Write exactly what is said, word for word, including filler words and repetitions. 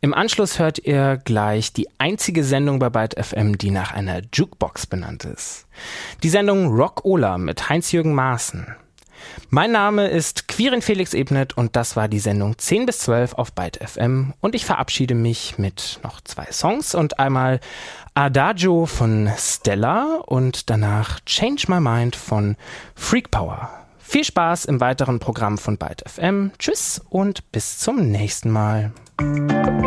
Im Anschluss hört ihr gleich die einzige Sendung bei Byte F M, die nach einer Jukebox benannt ist. Die Sendung Rock-Ola mit Heinz-Jürgen Maaßen. Mein Name ist Quirin Felix Ebnet und das war die Sendung zehn bis zwölf auf Byte F M und ich verabschiede mich mit noch zwei Songs und einmal Adagio von Stella und danach Change My Mind von Freak Power. Viel Spaß im weiteren Programm von Byte F M. Tschüss und bis zum nächsten Mal.